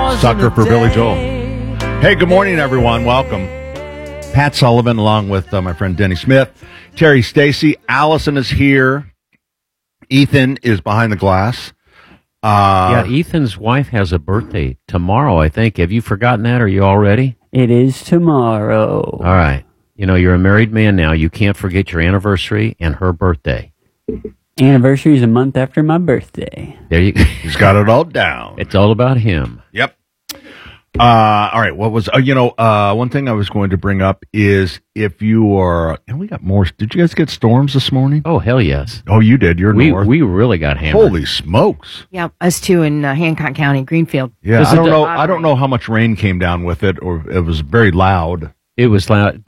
Sucker for Billy Joel. Hey, good morning, everyone. Welcome. Pat Sullivan, along with my friend Denny Smith, Terry Stacy. Allison is here. Ethan is behind the glass. Yeah, Ethan's wife has a birthday tomorrow, I think. Have you forgotten that? Are you all ready? It is tomorrow. All right. You know, you're a married man now. You can't forget your anniversary and her birthday. Anniversary is a month after my birthday. There you go. He's got it all down. It's all about him. Yep. All right. What was, one thing I was going to bring up is if you are, we got more. Did you guys get storms this morning? Oh, hell yes. Oh, you did. You're north. We really got hammered. Holy smokes. Yeah, us too in Hancock County, Greenfield. Yeah, I don't know how much rain came down with it, or it was very loud. It was loud.